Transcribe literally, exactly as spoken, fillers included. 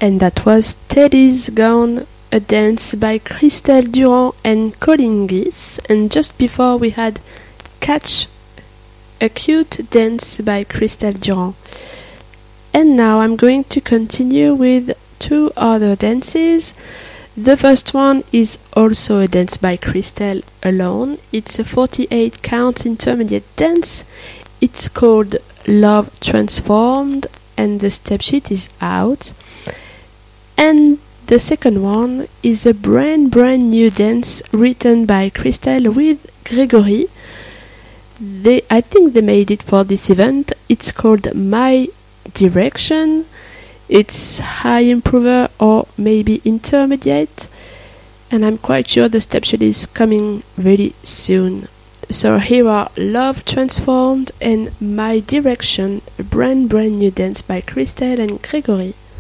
And that was Teddy's Gone, a dance by Christelle Durand and Colin Gies. And just before we had Catch, a cute dance by Christelle Durand. And now I'm going to continue with two other dances. The first one is also a dance by Christelle alone. It's a forty-eight count intermediate dance. It's called Love Transformed and the step sheet is out. And the second one is a brand brand new dance written by Christelle with Gregory. They, I think they made it for this event. It's called My Direction. It's high improver or maybe intermediate, and I'm quite sure the step sheet is coming really soon. So here are Love Transformed and My Direction, a brand brand new dance by Christelle and Gregory.